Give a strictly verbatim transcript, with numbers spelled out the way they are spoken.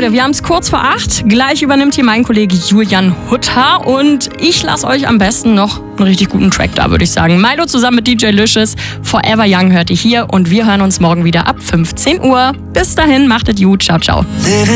Leute, wir haben es kurz vor acht. Gleich übernimmt hier mein Kollege Julian Hutter und ich lasse euch am besten noch einen richtig guten Track da, würde ich sagen. Milo zusammen mit D J Licious, Forever Young hört ihr hier und wir hören uns morgen wieder ab fünfzehn Uhr. Bis dahin, macht es gut. Ciao, ciao.